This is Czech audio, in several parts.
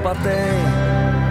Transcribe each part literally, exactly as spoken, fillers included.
party.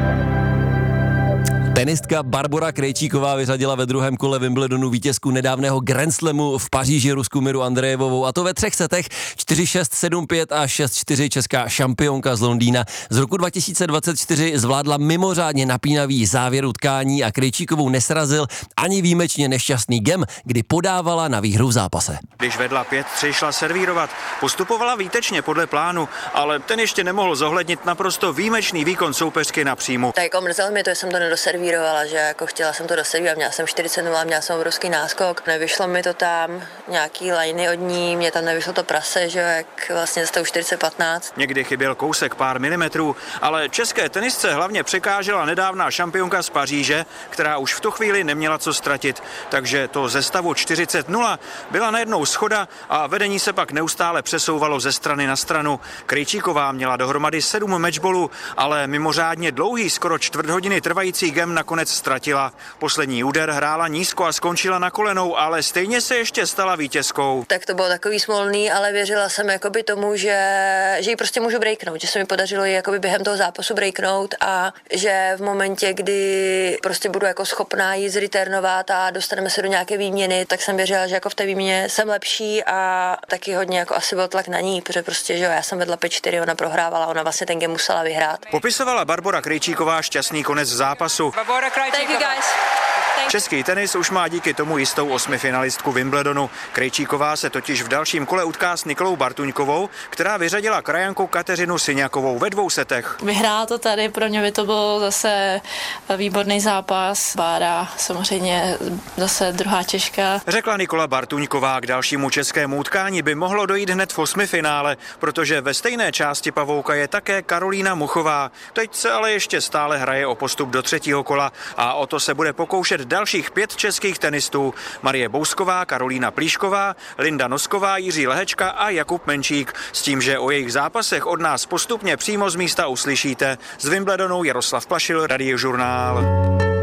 Tenistka Barbora Krejčíková vyřadila ve druhém kole Wimbledonu vítězku nedávného Grand Slamu v Paříži Rusku Miru Andrejevovou, a to ve třech setech čtyři šest, sedm pět a šest čtyři. Česká šampionka z Londýna z roku dva tisíce dvacet čtyři zvládla mimořádně napínavý závěr utkání a Krejčíkovou nesrazil ani výjimečně nešťastný gem, kdy podávala na výhru v zápase. Když vedla pět tři, šla servírovat, postupovala výtečně podle plánu, ale ten ještě nemohl zohlednit naprosto výjimečný výkon soupeřky na příjmu. Tak jako mrzelo mě to, že jsem to nedoservírovala, že jako chtěla jsem to doservírovat, měla jsem čtyřicet nula, měla jsem obrovský náskok, nevyšlo mi to tam, nějaký lajny od ní, mě tam nevyšlo to prase, že jak vlastně za čtyřicet patnáct. Někdy chyběl kousek pár milimetrů, ale české tenisce hlavně překážela nedávná šampionka z Paříže, která už v tu chvíli neměla co ztratit, takže to ze stavu čtyřicet nula byla najednou schoda a vedení se pak neustále přesouvalo ze strany na stranu. Krejčíková měla dohromady sedm matchballů, ale mimořádně dlouhý, skoro čtvrt hodiny trvající gem nakonec ztratila. Poslední úder hrála nízko a skončila na kolenou, ale stejně se ještě stala vítězkou. Tak to bylo takový smolný, ale věřila jsem jakoby tomu, že, že ji prostě můžu breaknout, že se mi podařilo ji jakoby během toho zápasu breaknout a že v momentě, kdy prostě budu jako schopná jí zreturnovat a dostaneme se do nějaké výměny, tak jsem věřila, že jako v té výměně jsem lepší a taky hodně jako asi byl tlak na ní, protože prostě, že jo, já jsem vedla pět čtyři, ona prohrávala, ona vlastně ten game musela vyhrát. Popisovala Barbora Krejčíková šťastný konec zápasu. Thank you guys. Český tenis už má díky tomu jistou osmifinalistku Wimbledonu. Krejčíková se totiž v dalším kole utká s Nikolou Bartuňkovou, která vyřadila krajanku Kateřinu Syňakovou ve dvou setech. Vyhrát to tady, pro mě by to byl zase výborný zápas. Bára samozřejmě zase druhá Češka. Řekla Nikola Bartuňková, k dalšímu českému utkání by mohlo dojít hned v osmifinále, protože ve stejné části pavouka je také Karolína Muchová. Teď se ale ještě stále hraje o postup do třetího kola a o to se bude pokoušet dalších pět českých tenistů. Marie Bousková, Karolína Plíšková, Linda Nosková, Jiří Lehečka a Jakub Menčík. S tím, že o jejich zápasech od nás postupně přímo z místa uslyšíte. Z Wimbledonu Jaroslav Plašil, Radiožurnál.